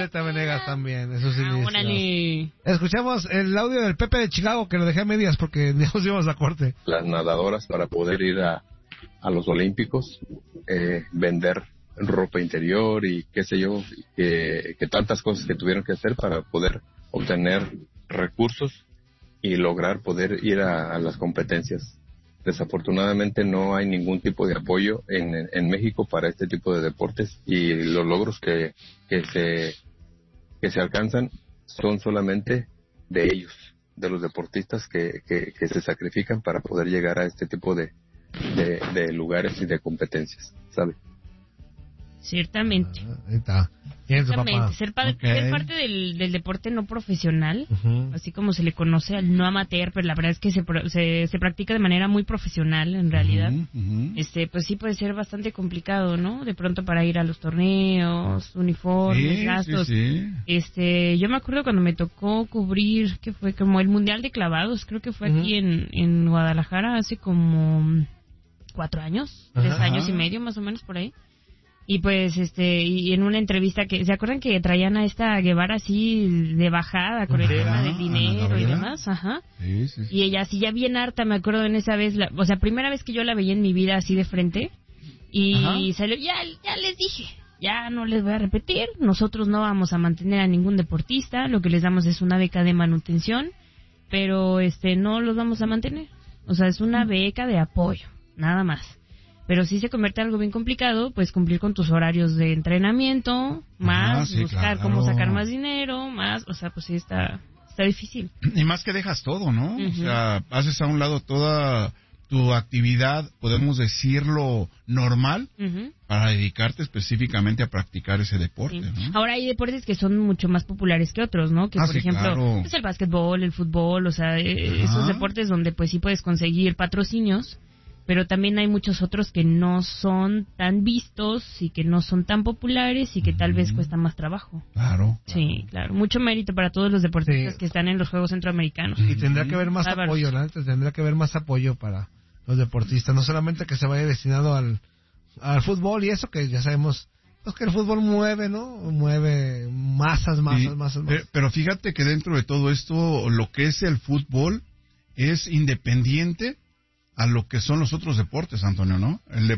Violeta Venegas también, esos inicios. Órale. Escuchamos el audio del Pepe de Chicago, que lo dejé a medias porque nos íbamos a corte. Las nadadoras para poder ir a los Olímpicos, vender ropa interior y qué sé yo, que tantas cosas que tuvieron que hacer para poder obtener recursos y lograr poder ir a las competencias. Desafortunadamente no hay ningún tipo de apoyo en México para este tipo de deportes, y los logros que se alcanzan son solamente de ellos, de los deportistas que se sacrifican para poder llegar a este tipo de lugares y de competencias, ¿sabe? Ciertamente. Ahí está. ¿Quién es tu papá? Ser parte del deporte no profesional, así como se le conoce al no amateur, pero la verdad es que se practica de manera muy profesional en realidad. Pues sí puede ser bastante complicado, ¿no? De pronto para ir a los torneos, uniformes, gastos. Sí. Yo me acuerdo cuando me tocó cubrir, que fue como el Mundial de Clavados, creo que fue aquí en Guadalajara hace como 4 años, 3 años y medio más o menos por ahí. Y pues, y en una entrevista ¿se acuerdan que traían a esta Guevara así de bajada con el tema del dinero y demás? Ajá. Sí. Y ella así ya bien harta, me acuerdo en esa vez, primera vez que yo la veía en mi vida así de frente. Y salió, ya les dije, ya no les voy a repetir, nosotros no vamos a mantener a ningún deportista, lo que les damos es una beca de manutención, pero no los vamos a mantener. O sea, es una beca de apoyo, nada más. Pero sí se convierte en algo bien complicado, pues cumplir con tus horarios de entrenamiento, más buscar cómo sacar más dinero, más, pues sí está difícil. Y más que dejas todo, ¿no? O sea, haces a un lado toda tu actividad, podemos decirlo, normal, para dedicarte específicamente a practicar ese deporte, ¿no? Ahora hay deportes que son mucho más populares que otros, ¿no? Que por ejemplo, pues el básquetbol, el fútbol, esos deportes donde pues sí puedes conseguir patrocinios. Pero también hay muchos otros que no son tan vistos y que no son tan populares y que tal vez cuesta más trabajo. Claro. Sí, claro. Mucho mérito para todos los deportistas que están en los Juegos Centroamericanos. Y tendrá que haber más apoyo, ¿no? Tendrá que haber más apoyo para los deportistas. No solamente que se vaya destinado al fútbol y eso que ya sabemos, pues que el fútbol mueve, ¿no? Mueve masas. Pero fíjate que dentro de todo esto, lo que es el fútbol es independiente a lo que son los otros deportes, Antonio, ¿no?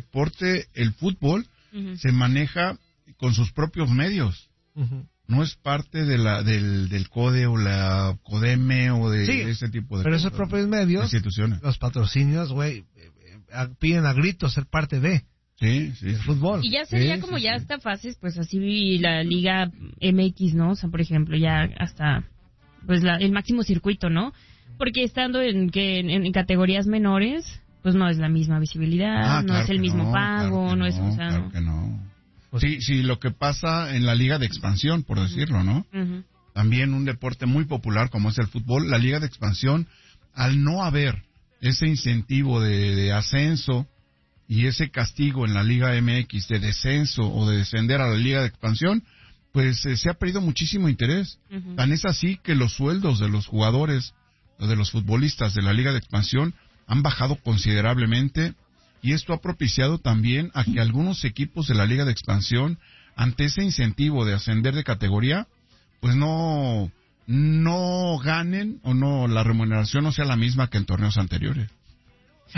El fútbol, se maneja con sus propios medios. No es parte de del CODE o la CODEME o de ese tipo de pero cosas, esos propios medios, instituciones. Los patrocinios, piden a gritos ser parte de el fútbol. Y ya sería ya hasta fases, pues así la Liga MX, ¿no? O sea, por ejemplo, ya hasta pues el máximo circuito, ¿no? Porque estando en categorías menores, pues no es la misma visibilidad, no es el mismo pago, no es... Claro que no. Sí, lo que pasa en la Liga de Expansión, por decirlo, ¿no? También un deporte muy popular como es el fútbol, la Liga de Expansión, al no haber ese incentivo de ascenso y ese castigo en la Liga MX de descenso o de descender a la Liga de Expansión, pues se ha perdido muchísimo interés. Tan es así que los sueldos de los jugadores de los futbolistas de la Liga de Expansión han bajado considerablemente, y esto ha propiciado también a que algunos equipos de la Liga de Expansión, ante ese incentivo de ascender de categoría, pues no ganen o no la remuneración no sea la misma que en torneos anteriores.